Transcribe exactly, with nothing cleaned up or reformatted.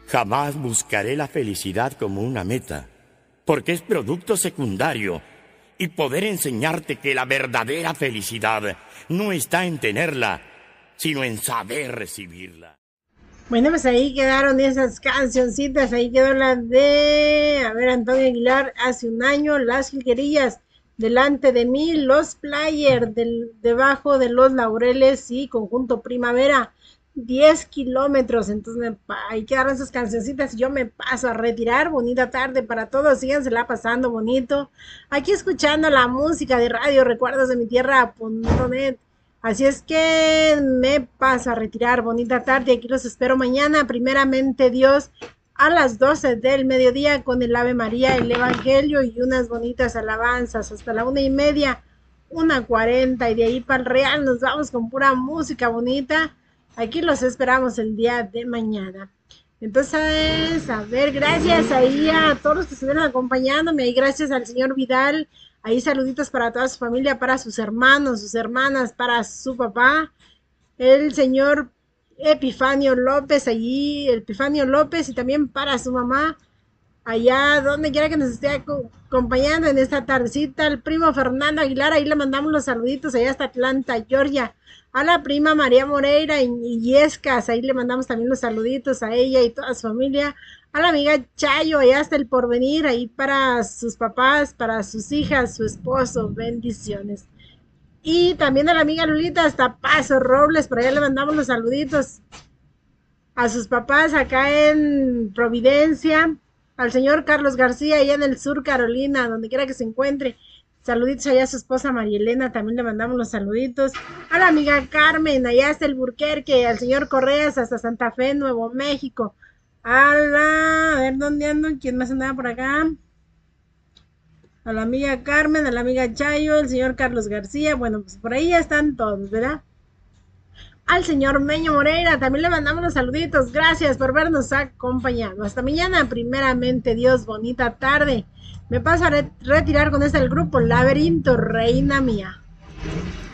Jamás buscaré la felicidad como una meta, porque es producto secundario, y poder enseñarte que la verdadera felicidad no está en tenerla, sino en saber recibirla. Bueno, pues ahí quedaron esas cancioncitas, ahí quedó la de, a ver, Antonio Aguilar, hace un año, Las Jilguerillas, delante de mí, Los Players, del, debajo de los laureles y Conjunto Primavera, diez kilómetros, entonces me, ahí quedaron esas cancioncitas y yo me paso a retirar. Bonita tarde para todos, sígansela pasando bonito, aquí escuchando la música de Radio Recuerdos de mi Tierra punto net. Así es que me paso a retirar. Bonita tarde. Aquí los espero mañana. Primeramente Dios, a las doce del mediodía con el Ave María, el Evangelio y unas bonitas alabanzas. Hasta la una y media, una cuarenta. Y de ahí para el Real nos vamos con pura música bonita. Aquí los esperamos el día de mañana. Entonces, a ver, gracias ahí a todos los que estuvieron acompañándome. Y gracias al señor Vidal. Ahí saluditos para toda su familia, para sus hermanos, sus hermanas, para su papá, el señor Epifanio López, allí, Epifanio López, y también para su mamá, allá donde quiera que nos esté acompañando en esta tardecita, el primo Fernando Aguilar, ahí le mandamos los saluditos allá hasta Atlanta, Georgia, a la prima María Moreira y Yescas, ahí le mandamos también los saluditos a ella y toda su familia, a la amiga Chayo, allá hasta el Porvenir, ahí para sus papás, para sus hijas, su esposo, bendiciones. Y también a la amiga Lulita hasta Paso Robles, por allá le mandamos los saluditos a sus papás acá en Providencia, al señor Carlos García allá en el sur Carolina, donde quiera que se encuentre. Saluditos allá a su esposa María Elena, también le mandamos los saluditos. A la amiga Carmen, allá hasta el Burquerque, al señor Correas hasta Santa Fe, Nuevo México. A la, a ver dónde ando, quién más andaba por acá. A la amiga Carmen, a la amiga Chayo, el señor Carlos García, bueno, pues por ahí ya están todos, ¿verdad? Al señor Meño Moreira, también le mandamos los saluditos, gracias por vernos acompañado. Hasta mañana, primeramente Dios, bonita tarde. Me paso a re- retirar con este el grupo Laberinto, Reina Mía.